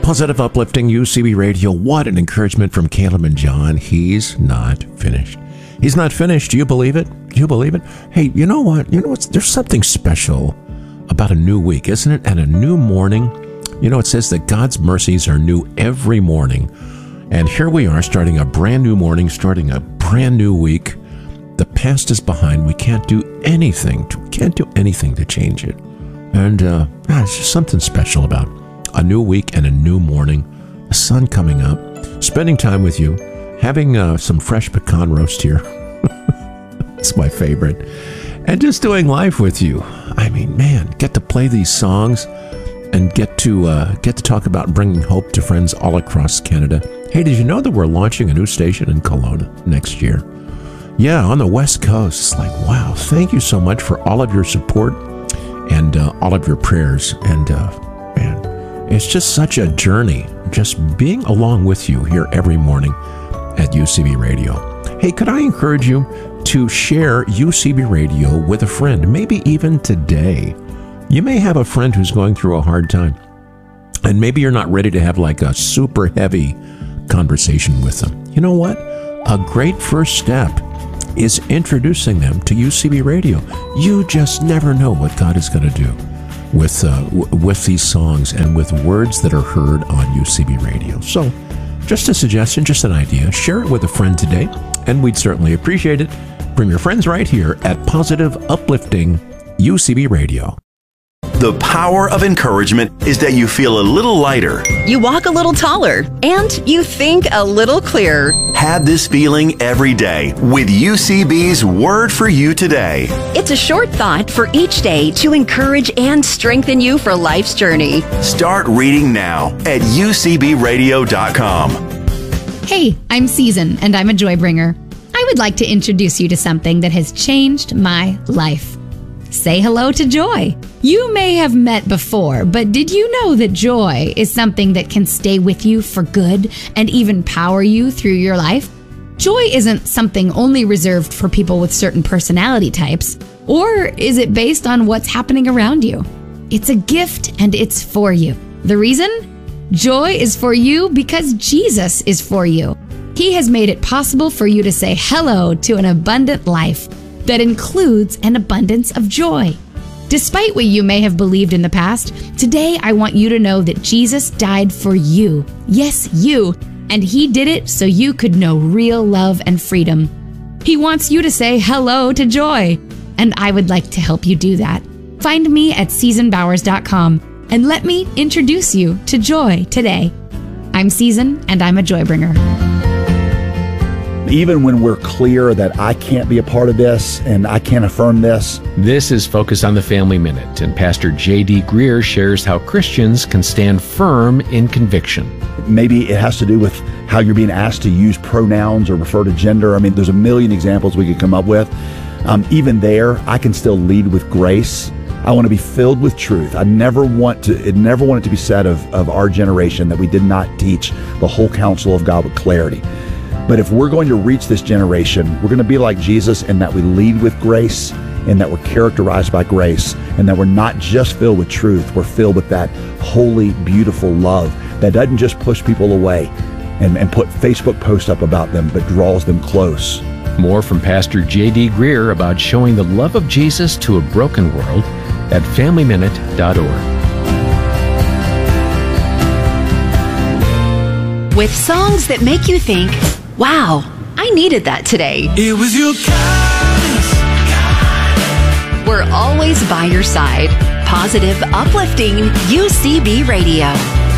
Positive, uplifting UCB Radio. What an encouragement from Caleb and John. He's not finished. He's not finished. Do you believe it? Do you believe it? Hey, you know what? There's something special about a new week, isn't it? And a new morning. It says that God's mercies are new every morning. And here we are, starting a brand new morning, starting a brand new week. The past is behind. We can't do anything. We can't do anything to change it. And it's just something special about a new week and a new morning, the sun coming up, spending time with you, having some fresh pecan roast here. It's my favorite. And just doing life with you. I mean, man, get to play these songs and get to talk about bringing hope to friends all across Canada. Hey, did you know that we're launching a new station in Kelowna next year? Yeah, on the West Coast. It's like, wow, thank you so much for all of your support and all of your prayers. And man, it's just such a journey, just being along with you here every morning at UCB Radio. Hey, could I encourage you to share UCB Radio with a friend, maybe even today? You may have a friend who's going through a hard time, and maybe you're not ready to have like a super heavy conversation with them. You know what? A great first step is introducing them to UCB Radio. You just never know what God is going to do with these songs and with words that are heard on UCB Radio. So, just a suggestion, just an idea. Share it with a friend today, and we'd certainly appreciate it from your friends right here at Positive Uplifting UCB Radio. The power of encouragement is that you feel a little lighter. You walk a little taller, and you think a little clearer. Have this feeling every day with UCB's Word for You Today. It's a short thought for each day to encourage and strengthen you for life's journey. Start reading now at ucbradio.com. Hey, I'm Season, and I'm a joy bringer. I would like to introduce you to something that has changed my life. Say hello to joy. You may have met before, but did you know that joy is something that can stay with you for good and even power you through your life? Joy isn't something only reserved for people with certain personality types, or is it based on what's happening around you? It's a gift and it's for you. The reason? Joy is for you because Jesus is for you. He has made it possible for you to say hello to an abundant life that includes an abundance of joy. Despite what you may have believed in the past, today I want you to know that Jesus died for you. Yes, you. And He did it so you could know real love and freedom. He wants you to say hello to joy. And I would like to help you do that. Find me at SeasonBowers.com and let me introduce you to joy today. I'm Season, and I'm a joy bringer. Even when we're clear that I can't be a part of this and I can't affirm this. This is Focus on the Family Minute, and Pastor J.D. Greer shares how Christians can stand firm in conviction. Maybe it has to do with how you're being asked to use pronouns or refer to gender. I mean, there's a million examples we could come up with. Even there, I can still lead with grace. I want to be filled with truth. I never want it to be said of our generation that we did not teach the whole counsel of God with clarity. But if we're going to reach this generation, we're going to be like Jesus in that we lead with grace and that we're characterized by grace and that we're not just filled with truth, we're filled with that holy, beautiful love that doesn't just push people away and put Facebook posts up about them, but draws them close. More from Pastor J.D. Greer about showing the love of Jesus to a broken world at FamilyMinute.org. With songs that make you think, wow, I needed that today. It was your kindness. We're always by your side. Positive, uplifting UCB Radio.